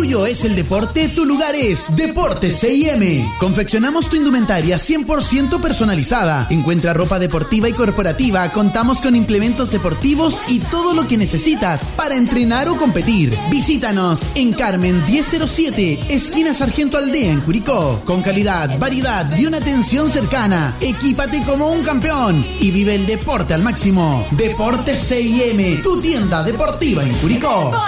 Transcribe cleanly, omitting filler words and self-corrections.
tuyo es el deporte, tu lugar es Deportes C&M. Confeccionamos tu indumentaria 100% personalizada. Encuentra ropa deportiva y corporativa. Contamos con implementos deportivos y todo lo que necesitas para entrenar o competir. Visítanos en Carmen 1007, esquina Sargento Aldea en Curicó. Con calidad, variedad y una atención cercana. Equípate como un campeón y vive el deporte al máximo. Deportes C&M, tu tienda deportiva en Curicó.